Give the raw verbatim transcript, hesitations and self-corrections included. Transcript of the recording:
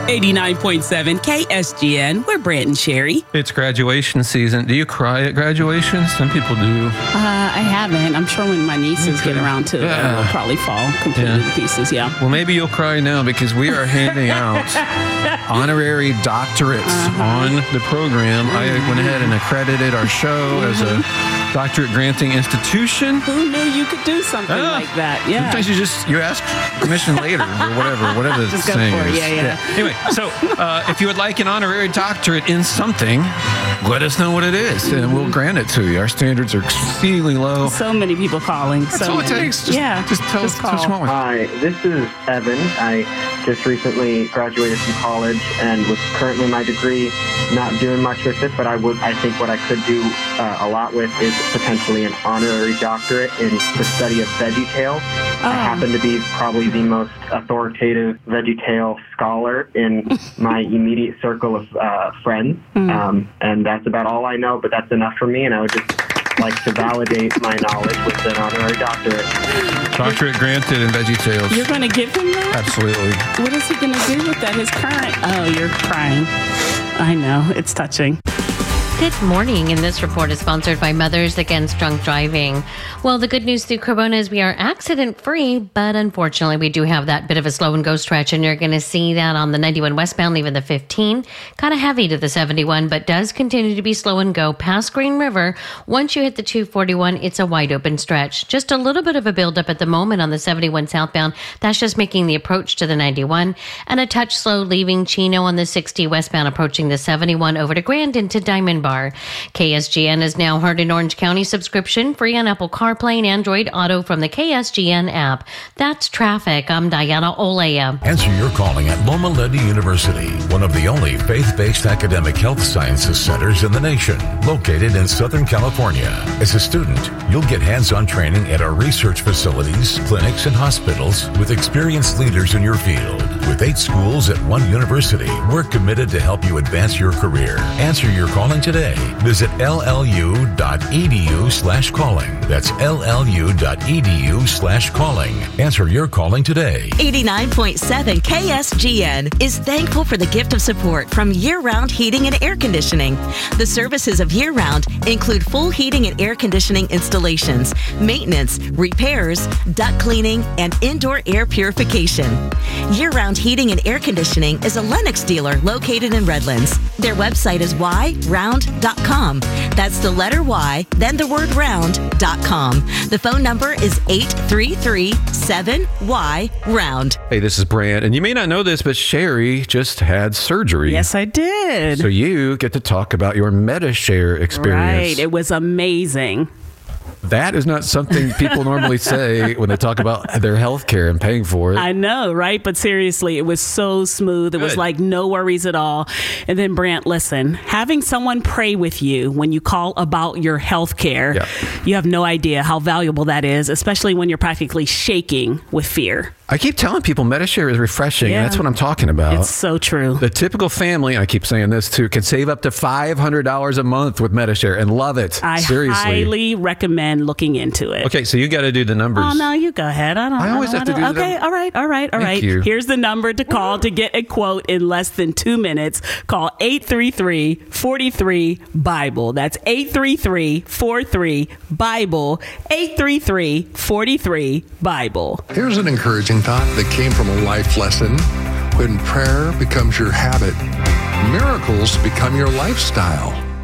eighty-nine point seven K S G N. We're Brant and Sherry. It's graduation season. Do you cry at graduation? Some people do. Uh, I haven't. I'm sure when my nieces okay. get around to it, yeah. it'll probably fall completely yeah. to pieces, yeah. Well, maybe you'll cry now because we are handing out honorary doctorates uh-huh. on the program. Mm-hmm. I went ahead and accredited our show mm-hmm. as a doctorate granting institution. Who knew you could do something uh, like that? Yeah. Sometimes you just, you ask permission later or whatever, whatever the saying is. Yeah, yeah, yeah. Anyway, so uh, if you would like an honorary doctorate in something, let us know what it is, mm-hmm. and we'll grant it to you. Our standards are exceedingly low. So many people calling. That's so all many. it takes. Just, yeah. Just tell us what you want. Hi, this is Evan. I just recently graduated from college, and with currently my degree, not doing much with it, but I would. I think what I could do uh, a lot with is potentially an honorary doctorate in the study of VeggieTales. Oh. I happen to be probably the most authoritative VeggieTales scholar in my immediate circle of uh, friends, mm. um, and that's about all I know, but that's enough for me, and I would just like to validate my knowledge with an honorary doctorate. Doctorate granted in VeggieTales. You're going to give him that? Absolutely. What is he going to do with that? His current... Oh, you're crying. I know. It's touching. Good morning, and this report is sponsored by Mothers Against Drunk Driving. Well, the good news through Corona is we are accident-free, but unfortunately we do have that bit of a slow and go stretch, and you're going to see that on the ninety-one westbound, leaving the fifteen. Kind of heavy to the seventy-one, but does continue to be slow and go past Green River. Once you hit the two forty-one, it's a wide open stretch. Just a little bit of a buildup at the moment on the seventy-one southbound. That's just making the approach to the ninety-one, and a touch slow leaving Chino on the sixty westbound, approaching the seventy-one over to Grand into Diamond Bar. K S G N is now heard in Orange County, subscription free on Apple CarPlay and Android Auto from the K S G N app. That's traffic. I'm Diana Olea. Answer your calling at Loma Linda University, one of the only faith-based academic health sciences centers in the nation, located in Southern California. As a student, you'll get hands-on training at our research facilities, clinics, and hospitals with experienced leaders in your field. With eight schools at one university, we're committed to help you advance your career. Answer your calling today. Visit llu.edu slash calling. That's llu.edu slash calling. Answer your calling today. eighty-nine point seven K S G N is thankful for the gift of support from Year Round Heating and Air Conditioning. The services of Year Round include full heating and air conditioning installations, maintenance, repairs, duct cleaning, and indoor air purification. Year Round Heating and Air Conditioning is a Lennox dealer located in Redlands. Their website is y round dot com. That's the letter Y, then the word round dot com. The phone number is eight three three seven Y round. Hey, this is Brant, and you may not know this, but Sherry just had surgery. Yes, I did. So you get to talk about your MediShare experience. Right. It was amazing. That is not something people normally say when they talk about their health care and paying for it. I know, right? But seriously, it was so smooth. It Good. was like no worries at all. And then, Brant, listen, having someone pray with you when you call about your health care, yeah. you have no idea how valuable that is, especially when you're practically shaking with fear. I keep telling people MediShare is refreshing, yeah. and that's what I'm talking about. It's so true. The typical family, and I keep saying this too, can save up to five hundred dollars a month with MediShare and love it. I Seriously. highly recommend looking into it. Okay, so you got to do the numbers. Oh, no, you go ahead. I don't I always I have to do Okay, the numbers. all right, all right, all Thank right. you. Here's the number to call to get a quote in less than two minutes. Call eight three three, four three, Bible. That's eight three three, four three, Bible. eight three three, four three, Bible. Here's an encouraging thought that came from a life lesson. When prayer becomes your habit, miracles become your lifestyle.